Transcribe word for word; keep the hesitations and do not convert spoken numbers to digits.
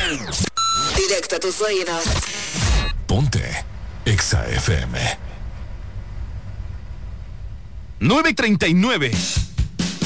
Directo a tus oídos. Ponte Exa F M. nueve treinta y nueve.